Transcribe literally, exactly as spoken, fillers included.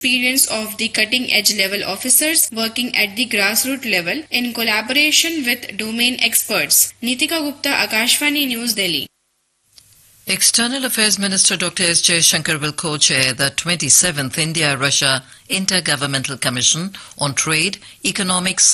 experience of the cutting-edge level officers working at the grassroots level in collaboration with domain experts. Nitika Gupta, Akashvani News, Delhi. External Affairs Minister Doctor S. Jaishankar will co-chair the twenty-seventh India-Russia Intergovernmental Commission on Trade, Economics,